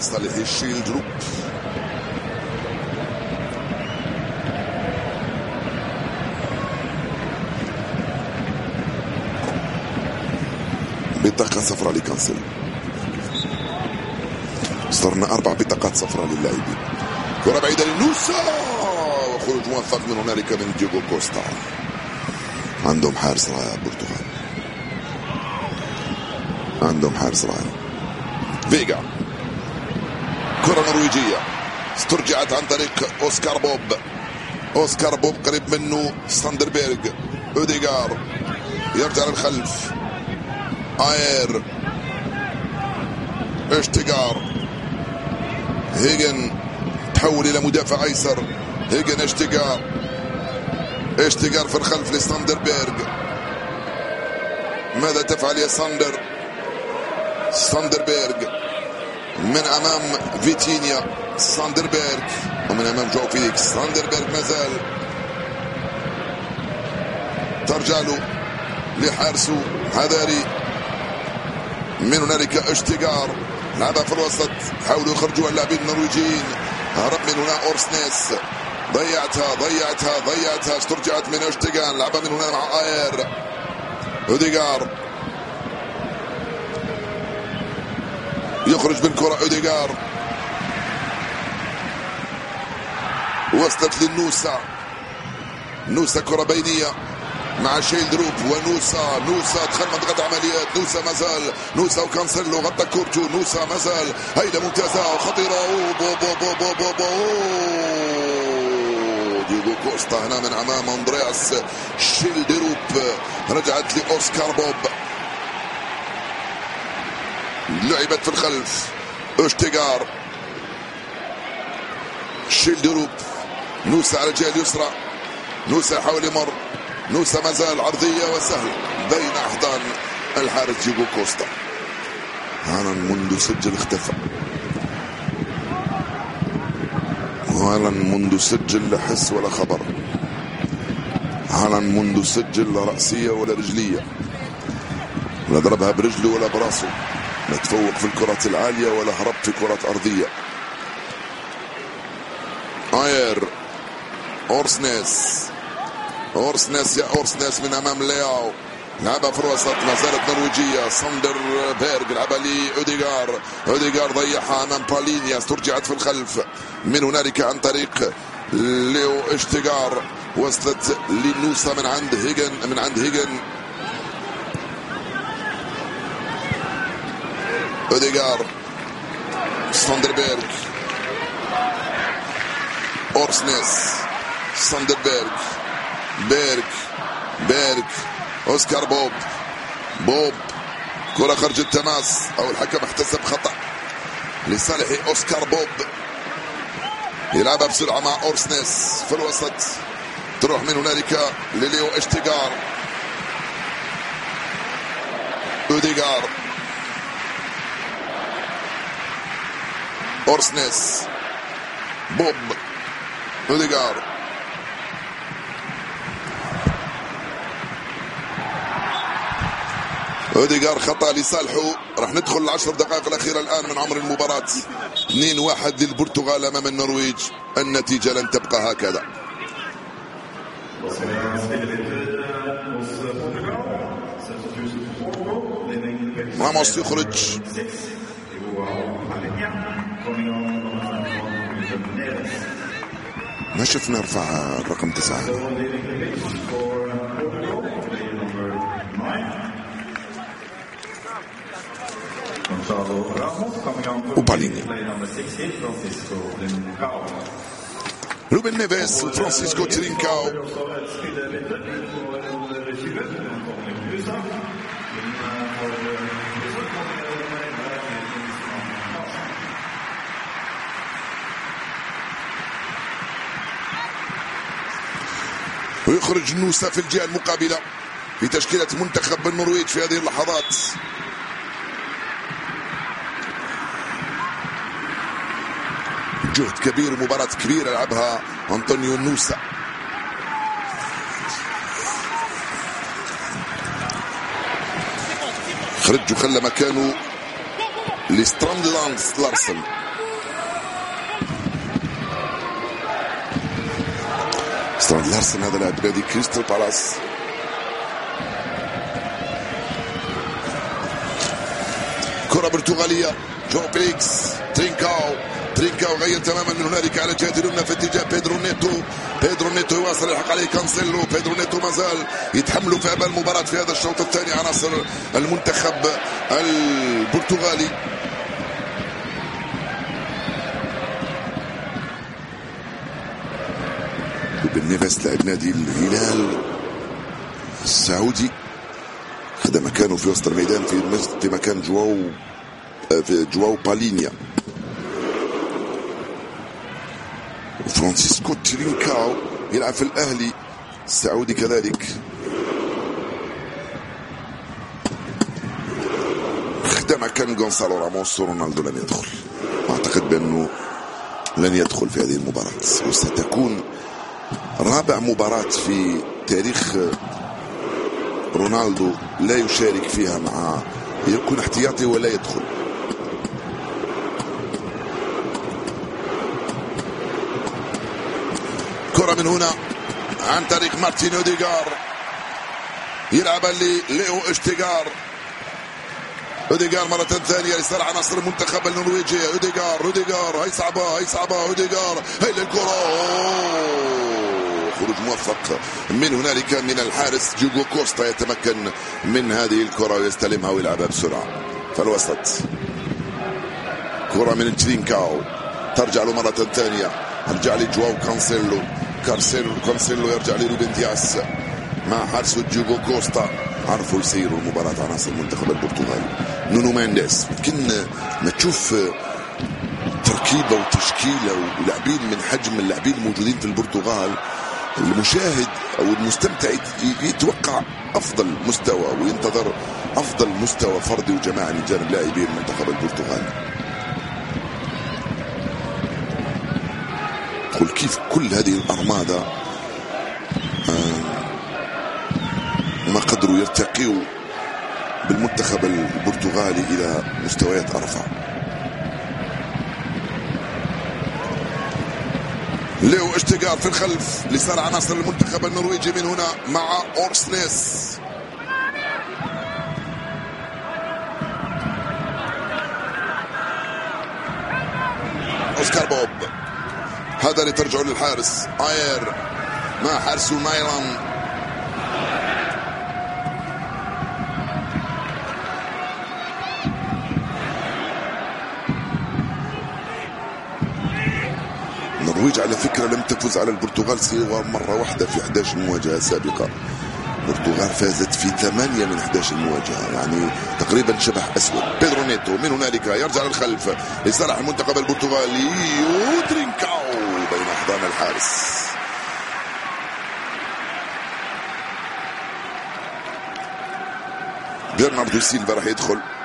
لصالح الشيلدروب. بطاقة صفراء لكانسل. صرنا 4 بطاقات صفراء للاعبين. كرة بعيدة لنوسا وخروج موفق من هنالك من دييغو كوستا. عندهم حارس رائع البرتغال، عندهم حارس رائع. فيغا، كرة نرويجية استرجعت عن طريق اوسكار بوب. اوسكار بوب قريب منه ساندربيرغ. اوديغار يرجع للخلف. اير، اشتيغار، هيجن تحول الى مدافع ايسر. هيجن، اشتيغار في الخلف لساندربيرغ. ماذا تفعل يا ساندربيرغ من امام فيتينيا. ساندربيرغ ومن امام جو فيليكس. ساندربيرغ مازال ترجع له لحارسه حذاري. من هنالك اشتيغار لعبها في الوسط، حاولوا يخرجوا اللاعبين النرويجيين. هرب من هنا اورسنيس، ضيعتها استرجعت من اشتيغار. لعبها من هنا مع اير. اوديغار يخرج بالكرة. اوديغار وصلت للنوسا. نوسا كرة بينية مع شيلدروب ونوسا دخل منطقة عمليات. نوسا مازال، نوسا وكانسيلو غطى كورتو. نوسا مازال، هيدا ممتازة وخطيرة. دييغو كوستا هنا من امام اندرياس شيلدروب. رجعت لاوسكار بوب، لعبت في الخلف. اشتيغار، شيلدروب، نوسا على الجهة اليسرى. نوسا يحاول يمر. نوسا مازال عرضية وسهل بين أحضان الحارس دييغو كوستا. هالاند منذ سجل اختفى. هالاند منذ سجل لا حس ولا خبر. هالاند منذ سجل لا رأسية ولا رجلية، لا ضربها برجله ولا براسه، لا تفوق في الكرات العالية ولا هرب في كرات أرضية. اير، اورسنيس يا اورسنيس من امام لياو. لعبها في الوسط، ما زالت نرويجية. ساندربيرغ لعبها اوديغار ضيعها امام بالينيا. استرجعت في الخلف من هنالك عن طريق ليو اشتيغار. وصلت لنوسا من عند هيجن. اوديغار، ساندربيرغ، اورسنيس، ساندربيرغ، بيرغ، اوسكار بوب. كرة خرج التماس او الحكم احتسب خطأ لصالح اوسكار بوب. يلعبها بسرعة مع اورسنيس في الوسط، تروح من هنالك لليو اشتيغار. اوديغار، اورسنيس، بوب، اوديغار. اوديغار خطأ لصالحه. راح ندخل 10 دقائق الأخيرة الآن من عمر المباراة. 2-1 للبرتغال أمام النرويج. النتيجة لن تبقى هكذا. راموس يخرج. ما شفنا رفع الرقم 9. وباليني، روبن نيفيز وفرانسيسكو ترينكاو. ويخرج نوسا في الجهة المقابلة في تشكيلة منتخب النرويج في هذه اللحظات. جهد كبير ومباراة كبيرة لعبها أنطونيو نوسا. خرج وخلى مكانه لستراند لارسن. ستراند لارسن هذا لاعب نادي كريستال بالاس. كرة برتغالية، جو فيليكس، ترينكاو غير تماما من هنالك على الجهة اليمنى في اتجاه بيدرو نيتو يواصل يلحق عليه كانسيلو. بيدرو نيتو مازال يتحملوا في أباء المباراة في هذا الشوط الثاني عناصر المنتخب البرتغالي. روبن نيفيس لاعب نادي الهلال السعودي خد مكانه في وسط الميدان في مكان جواو بالينيا. فرانسيسكو ترينكاو يلعب في الأهلي السعودي كذلك. خد مكان غونسالو راموس. رونالدو لم يدخل، أعتقد بأنه لن يدخل في هذه المباراة، وستكون رابع مباراة في تاريخ رونالدو لا يشارك فيها، مع يكون احتياطي ولا يدخل. كرة من هنا عن طريق مارتين اوديغار، يلعب لليو اشتيغار. اوديغار مرة ثانية لصالح عناصر المنتخب النرويجي. اوديغار هي صعبة اوديغار، هي للكرة، خروج موفق من هنالك من الحارس جوجو كوستا، يتمكن من هذه الكرة ويستلمها ويلعبها بسرعة فالوسط. كرة من ترينكاو ترجع له مرة ثانية، يرجع لي جواو كانسيلو يرجع لي روبن دياس مع حارسه جوجو كوستا. عرفوا يسيروا المباراة عناصر المنتخب البرتغالي. نونو مينديز، يمكن ما تشوف تركيبة وتشكيلة ولاعبين من حجم اللاعبين الموجودين في البرتغال، المشاهد او المستمتع يتوقع افضل مستوى وينتظر افضل مستوى فردي وجماعي من جانب لاعبي المنتخب البرتغالي. قل كيف كل هذه الارماده ما قدروا يرتقوا بالمنتخب البرتغالي الى مستويات ارفع. ليو اشتيغار في الخلف لصالح عناصر المنتخب النرويجي من هنا مع اورسنيس. اوسكار بوب هذا اللي ترجع للحارس اير مع حارسه نايلان. النرويج على فكرة لم تفز على البرتغال سوى مرة واحدة في 11 مواجهة سابقة. البرتغال فازت في 8 من 11 مواجهة، يعني تقريبا شبح أسود. بيدرو نيتو من هنالك يرجع للخلف لصالح المنتخب البرتغالي، وترينكاو بين أحضان الحارس. برناردو سيلفا راح يدخل